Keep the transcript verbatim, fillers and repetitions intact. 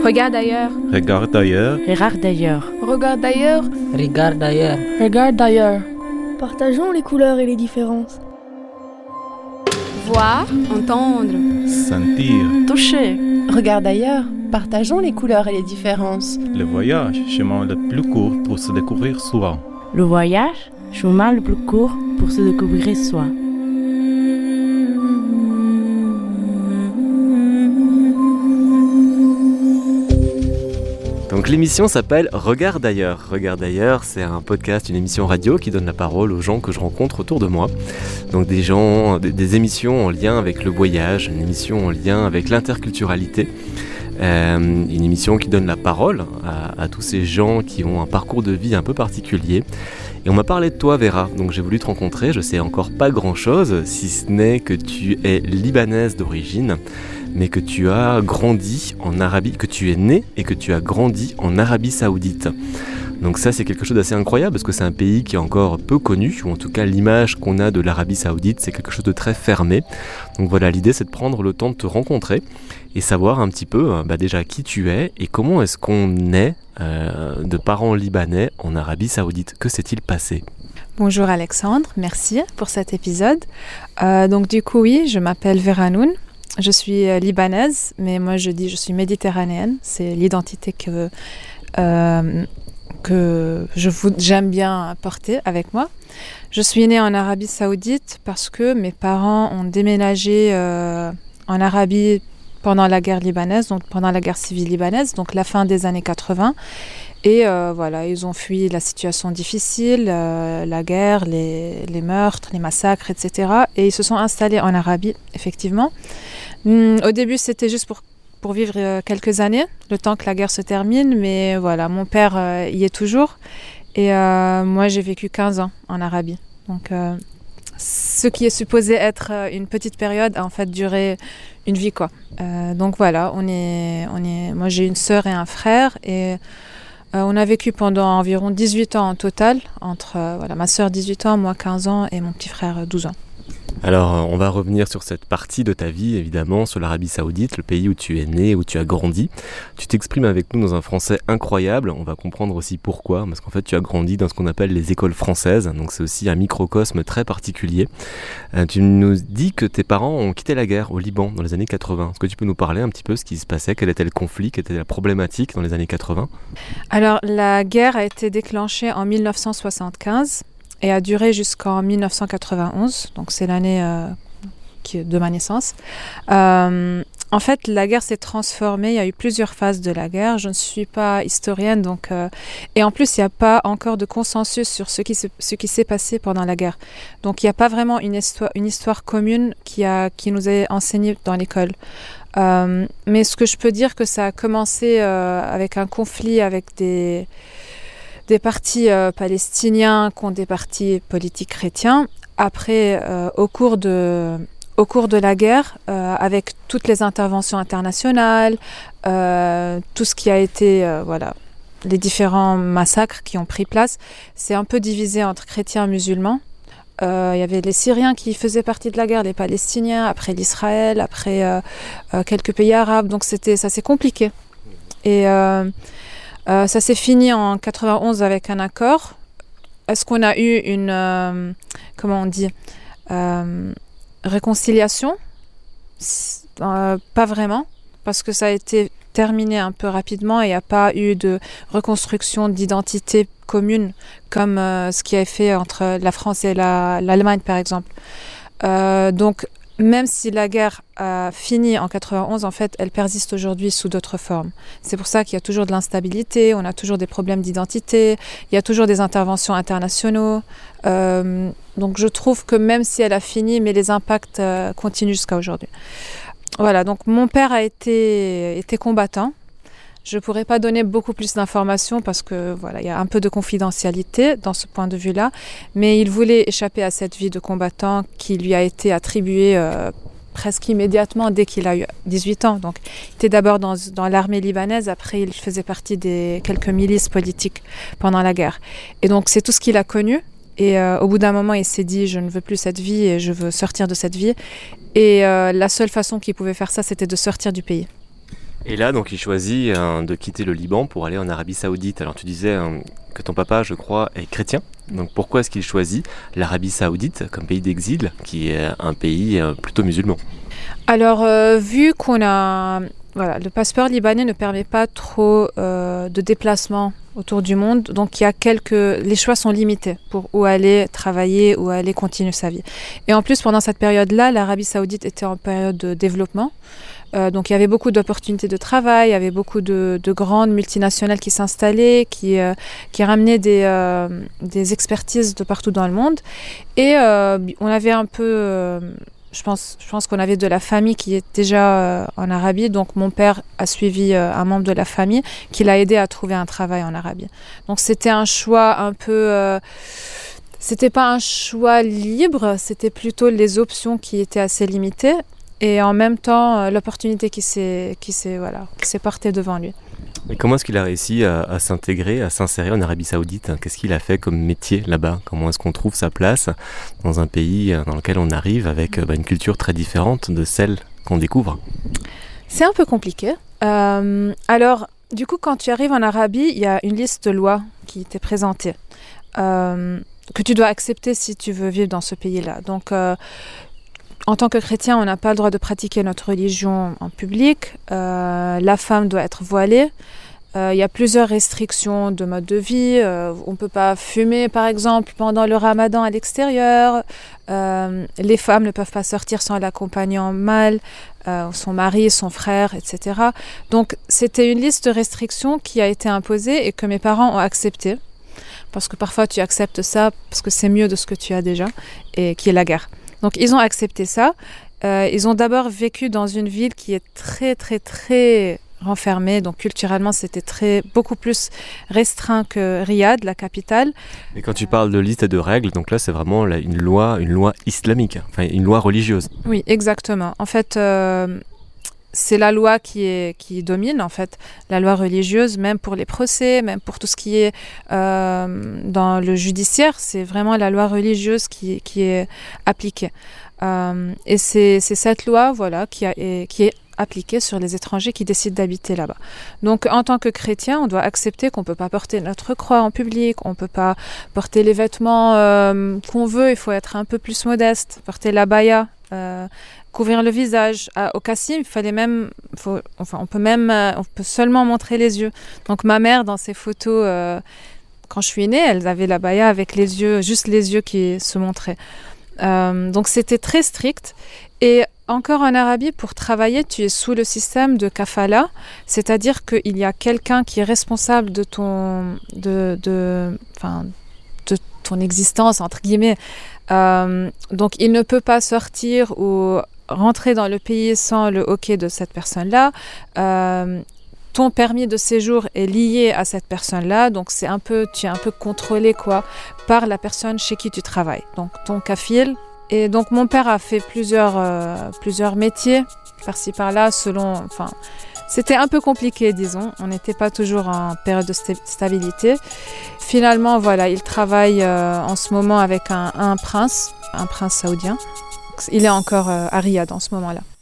Regarde ailleurs. Regarde ailleurs. Regarde ailleurs. Regarde ailleurs. Regarde ailleurs. Regarde ailleurs. Partageons les couleurs et les différences. Voir, entendre. Sentir. Toucher. Regarde ailleurs. Partageons les couleurs et les différences. Le voyage, chemin le plus court pour se découvrir soi. Le voyage, chemin le plus court pour se découvrir soi. Donc l'émission s'appelle Regarde ailleurs. Regarde ailleurs, c'est un podcast, une émission radio qui donne la parole aux gens que je rencontre autour de moi. Donc des gens, des, des émissions en lien avec le voyage, une émission en lien avec l'interculturalité. Euh, une émission qui donne la parole à, à tous ces gens qui ont un parcours de vie un peu particulier. Et on m'a parlé de toi, Vera, donc j'ai voulu te rencontrer. Je sais encore pas grand-chose, si ce n'est que tu es libanaise d'origine, mais que tu as grandi en Arabie, que tu es né et que tu as grandi en Arabie Saoudite. Donc ça, c'est quelque chose d'assez incroyable parce que c'est un pays qui est encore peu connu, ou en tout cas l'image qu'on a de l'Arabie Saoudite, c'est quelque chose de très fermé. Donc voilà, l'idée c'est de prendre le temps de te rencontrer et savoir un petit peu bah, déjà qui tu es et comment est-ce qu'on est euh, de parents libanais en Arabie Saoudite. Que s'est-il passé ? Bonjour Alexandre, merci pour cet épisode. Euh, donc du coup oui, je m'appelle Vera Noun. Je suis euh, libanaise, mais moi je dis je suis méditerranéenne. C'est l'identité que, euh, que je vous, j'aime bien porter avec moi. Je suis née en Arabie Saoudite parce que mes parents ont déménagé euh, en Arabie pendant la guerre libanaise, donc pendant la guerre civile libanaise, donc la fin des années quatre-vingts. Et euh, voilà, ils ont fui la situation difficile, euh, la guerre, les, les meurtres, les massacres, et cetera. Et ils se sont installés en Arabie, effectivement. Hum, au début, c'était juste pour, pour vivre euh, quelques années, le temps que la guerre se termine. Mais voilà, mon père euh, y est toujours. Et euh, moi, j'ai vécu quinze ans en Arabie. Donc, euh, ce qui est supposé être une petite période a en fait duré une vie, quoi. Euh, donc voilà, on est, on est, moi, j'ai une sœur et un frère. Et Euh, on a vécu pendant environ dix-huit ans en total, entre euh, voilà, ma sœur dix-huit ans, moi quinze ans et mon petit frère douze ans. Alors, on va revenir sur cette partie de ta vie, évidemment, sur l'Arabie Saoudite, le pays où tu es né, où tu as grandi. Tu t'exprimes avec nous dans un français incroyable. On va comprendre aussi pourquoi, parce qu'en fait, tu as grandi dans ce qu'on appelle les écoles françaises. Donc, c'est aussi un microcosme très particulier. Euh, tu nous dis que tes parents ont quitté la guerre au Liban dans les années quatre-vingts. Est-ce que tu peux nous parler un petit peu de ce qui se passait? Quel était le conflit? Quelle était la problématique dans les années quatre-vingts? Alors, la guerre a été déclenchée en dix-neuf cent soixante-quinze. Et a duré jusqu'en dix-neuf cent quatre-vingt-onze, donc c'est l'année euh, qui, de ma naissance. Euh, en fait, la guerre s'est transformée, il y a eu plusieurs phases de la guerre. Je ne suis pas historienne, donc, euh, et en plus, il n'y a pas encore de consensus sur ce qui, se, ce qui s'est passé pendant la guerre. Donc, il n'y a pas vraiment une histoire, une histoire commune qui, a, qui nous est enseignée dans l'école. Euh, mais ce que je peux dire, que ça a commencé euh, avec un conflit avec des... des partis euh, palestiniens contre des partis politiques chrétiens. Après, euh, au, cours de, au cours de la guerre, euh, avec toutes les interventions internationales, euh, tout ce qui a été, euh, voilà, les différents massacres qui ont pris place, c'est un peu divisé entre chrétiens et musulmans. Euh, il y avait les Syriens qui faisaient partie de la guerre, les Palestiniens, après l'Israël, après euh, euh, quelques pays arabes. Donc c'était, ça c'est compliqué. Et... Euh, Euh, ça s'est fini en quatre-vingt-onze avec un accord. Est-ce qu'on a eu une, euh, comment on dit, euh, réconciliation ? euh, Pas vraiment, parce que ça a été terminé un peu rapidement et il n'y a pas eu de reconstruction d'identité commune comme euh, ce qui a été fait entre la France et la, l'Allemagne, par exemple. Euh, donc, même si la guerre a fini en quatre-vingt-onze, en fait, elle persiste aujourd'hui sous d'autres formes. C'est pour ça qu'il y a toujours de l'instabilité, on a toujours des problèmes d'identité, il y a toujours des interventions internationaux. Euh, donc je trouve que même si elle a fini, mais les impacts euh, continuent jusqu'à aujourd'hui. Voilà, donc mon père a été, été combattant. Je ne pourrais pas donner beaucoup plus d'informations parce que voilà, il y a un peu de confidentialité dans ce point de vue-là, mais il voulait échapper à cette vie de combattant qui lui a été attribuée euh, presque immédiatement dès qu'il a eu dix-huit ans. Donc, il était d'abord dans, dans l'armée libanaise, après il faisait partie des quelques milices politiques pendant la guerre. Et donc, c'est tout ce qu'il a connu. Et euh, au bout d'un moment, il s'est dit « je ne veux plus cette vie et je veux sortir de cette vie ». Et euh, la seule façon qu'il pouvait faire ça, c'était de sortir du pays. Et là, donc, il choisit euh, de quitter le Liban pour aller en Arabie Saoudite. Alors, tu disais euh, que ton papa, je crois, est chrétien. Donc, pourquoi est-ce qu'il choisit l'Arabie Saoudite comme pays d'exil, qui est un pays euh, plutôt musulman? Alors, euh, vu qu'on a... Voilà, le passeport libanais ne permet pas trop euh, de déplacements autour du monde. Donc, il y a quelques... Les choix sont limités pour où aller travailler, où aller continuer sa vie. Et en plus, pendant cette période-là, l'Arabie Saoudite était en période de développement. Euh, donc il y avait beaucoup d'opportunités de travail, il y avait beaucoup de, de grandes multinationales qui s'installaient, qui, euh, qui ramenaient des, euh, des expertises de partout dans le monde. Et euh, on avait un peu, euh, je pense, je pense qu'on avait de la famille qui est déjà euh, en Arabie. Donc mon père a suivi euh, un membre de la famille qui l'a aidé à trouver un travail en Arabie. Donc c'était un choix un peu... Euh, c'était pas un choix libre, c'était plutôt les options qui étaient assez limitées. Et en même temps, euh, l'opportunité qui s'est, qui s'est, voilà, qui s'est portée devant lui. Et comment est-ce qu'il a réussi à, à s'intégrer, à s'insérer en Arabie Saoudite? Qu'est-ce qu'il a fait comme métier là-bas? Comment est-ce qu'on trouve sa place dans un pays dans lequel on arrive avec bah, une culture très différente de celle qu'on découvre? C'est un peu compliqué. Euh, alors, du coup, quand tu arrives en Arabie, il y a une liste de lois qui t'est présentée, euh, que tu dois accepter si tu veux vivre dans ce pays-là. Donc, euh, en tant que chrétien, on n'a pas le droit de pratiquer notre religion en public. Euh, la femme doit être voilée. Euh, il y a plusieurs restrictions de mode de vie. Euh, on ne peut pas fumer, par exemple, pendant le ramadan à l'extérieur. Euh, les femmes ne peuvent pas sortir sans l'accompagnant mâle, euh, son mari, son frère, et cetera. Donc, c'était une liste de restrictions qui a été imposée et que mes parents ont acceptée. Parce que parfois, tu acceptes ça parce que c'est mieux de ce que tu as déjà, et qui est la guerre. Donc, ils ont accepté ça. Euh, ils ont d'abord vécu dans une ville qui est très, très, très renfermée. Donc, culturellement, c'était très, beaucoup plus restreint que Riyad, la capitale. Et quand tu parles de liste et de règles, donc là, c'est vraiment la, une loi, une loi islamique, enfin une loi religieuse. Oui, exactement. En fait, euh, c'est la loi qui, est, qui domine, en fait, la loi religieuse, même pour les procès, même pour tout ce qui est euh, dans le judiciaire, c'est vraiment la loi religieuse qui, qui est appliquée. Euh, et c'est, c'est cette loi, voilà, qui, a, est, qui est appliquée sur les étrangers qui décident d'habiter là-bas. Donc, en tant que chrétien, on doit accepter qu'on ne peut pas porter notre croix en public, on ne peut pas porter les vêtements euh, qu'on veut, il faut être un peu plus modeste, porter l'abaya, euh, couvrir le visage. À, au Kassim, il fallait même, faut, enfin, on peut même, euh, on peut seulement montrer les yeux. Donc, ma mère, dans ses photos, euh, quand je suis née, elle avait l'abaya avec les yeux, juste les yeux qui se montraient. Euh, donc, c'était très strict. Et encore en Arabie, pour travailler, tu es sous le système de kafala, c'est-à-dire qu'il y a quelqu'un qui est responsable de ton, de, de, enfin, de ton existence, entre guillemets. Euh, donc, il ne peut pas sortir ou rentrer dans le pays sans le OK de cette personne-là. Euh, ton permis de séjour est lié à cette personne-là, donc c'est un peu, tu es un peu contrôlé quoi, par la personne chez qui tu travailles. Donc, ton kafil. Et donc, mon père a fait plusieurs, euh, plusieurs métiers, par-ci, par-là, selon... Enfin, c'était un peu compliqué, disons. On n'était pas toujours en période de st- stabilité. Finalement, voilà, il travaille euh, en ce moment avec un, un prince, un prince saoudien. Il est encore euh, à Riyad en ce moment-là.